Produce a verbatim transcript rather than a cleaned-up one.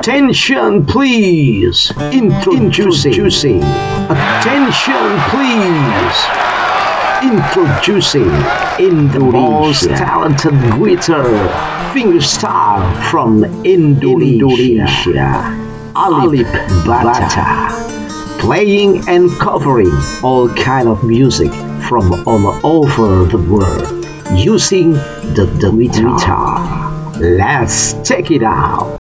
Attention please. Introducing. Introducing. Attention please. Introducing Indonesia's talented guitar fingerstyle from Indonesia, Alip Bata, playing and covering all kind of music from all over the world using the, the guitar. Let's check it out.